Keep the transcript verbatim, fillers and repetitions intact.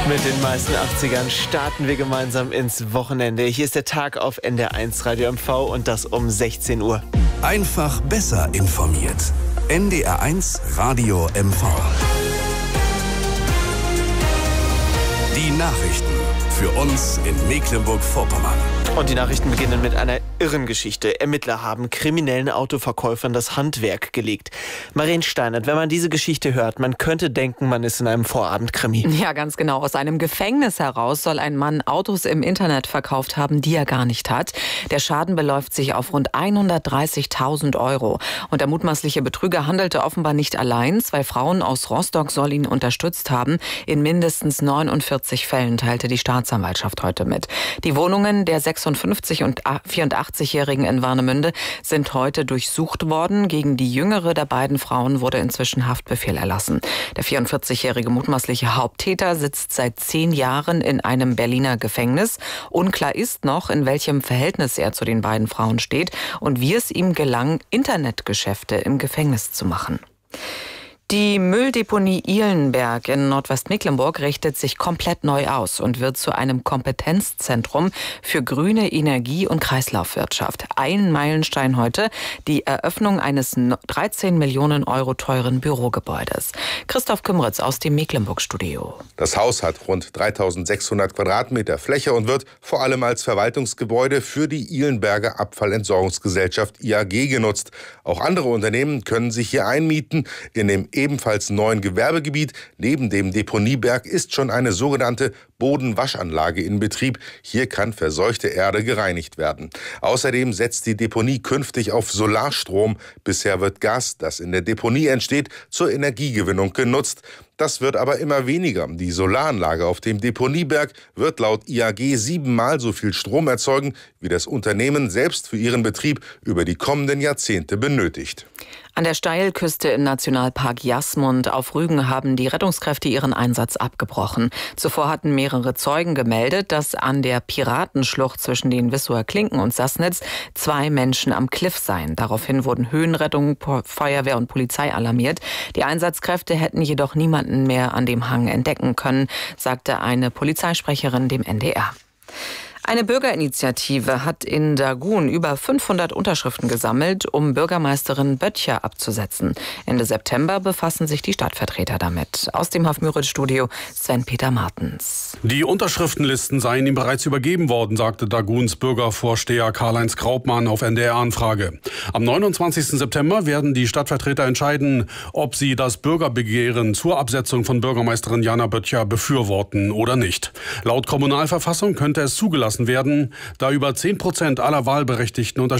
Mit den meisten achtzigern starten wir gemeinsam ins Wochenende. Hier ist der Tag auf N D R eins Radio M V und das um sechzehn Uhr. Einfach besser informiert. N D R eins Radio M V. Die Nachrichten für uns in Mecklenburg-Vorpommern. Und die Nachrichten beginnen mit einer irren Geschichte. Ermittler haben kriminellen Autoverkäufern das Handwerk gelegt. Maren Steinert, wenn man diese Geschichte hört, man könnte denken, man ist in einem Vorabendkrimi. Ja, ganz genau. Aus einem Gefängnis heraus soll ein Mann Autos im Internet verkauft haben, die er gar nicht hat. Der Schaden beläuft sich auf rund hundertdreißigtausend Euro. Und der mutmaßliche Betrüger handelte offenbar nicht allein. Zwei Frauen aus Rostock sollen ihn unterstützt haben. In mindestens neunundvierzig Fällen teilte die Staatsanwaltschaft heute mit. Die Wohnungen der sechsundfünfzig- und vierundachtzigjährigen in Warnemünde sind heute durchsucht worden. Gegen die jüngere der beiden Frauen wurde inzwischen Haftbefehl erlassen. Der vierundvierzigjährige mutmaßliche Haupttäter sitzt seit zehn Jahren in einem Berliner Gefängnis. Unklar ist noch, in welchem Verhältnis er zu den beiden Frauen steht und wie es ihm gelang, Internetgeschäfte im Gefängnis zu machen. Die Mülldeponie Ihlenberg in Nordwestmecklenburg richtet sich komplett neu aus und wird zu einem Kompetenzzentrum für grüne Energie und Kreislaufwirtschaft. Ein Meilenstein heute, die Eröffnung eines dreizehn Millionen Euro teuren Bürogebäudes. Christoph Kümritz aus dem Mecklenburg-Studio. Das Haus hat rund dreitausendsechshundert Quadratmeter Fläche und wird vor allem als Verwaltungsgebäude für die Ihlenberger Abfallentsorgungsgesellschaft I A G genutzt. Auch andere Unternehmen können sich hier einmieten. In dem ebenfalls neuen Gewerbegebiet neben dem Deponieberg ist schon eine sogenannte Bodenwaschanlage in Betrieb. Hier kann verseuchte Erde gereinigt werden. Außerdem setzt die Deponie künftig auf Solarstrom. Bisher wird Gas, das in der Deponie entsteht, zur Energiegewinnung genutzt. Das wird aber immer weniger. Die Solaranlage auf dem Deponieberg wird laut I A G siebenmal so viel Strom erzeugen, wie das Unternehmen selbst für ihren Betrieb über die kommenden Jahrzehnte benötigt. An der Steilküste im Nationalpark Jasmund auf Rügen haben die Rettungskräfte ihren Einsatz abgebrochen. Zuvor hatten mehrere Zeugen gemeldet, dass an der Piratenschlucht zwischen den Wissower Klinken und Sassnitz zwei Menschen am Cliff seien. Daraufhin wurden Höhenrettung, Feuerwehr und Polizei alarmiert. Die Einsatzkräfte hätten jedoch niemanden mehr an dem Hang entdecken können, sagte eine Polizeisprecherin dem N D R. Eine Bürgerinitiative hat in Dagun über fünfhundert Unterschriften gesammelt, um Bürgermeisterin Böttcher abzusetzen. Ende September befassen sich die Stadtvertreter damit. Aus dem Hof-Müritz-Studio Sven-Peter Martens. Die Unterschriftenlisten seien ihm bereits übergeben worden, sagte Daguns Bürgervorsteher Karl-Heinz Graupmann auf N D R-Anfrage. Am neunundzwanzigsten September werden die Stadtvertreter entscheiden, ob sie das Bürgerbegehren zur Absetzung von Bürgermeisterin Jana Böttcher befürworten oder nicht. Laut Kommunalverfassung könnte es zugelassen werden, da über zehn Prozent aller Wahlberechtigten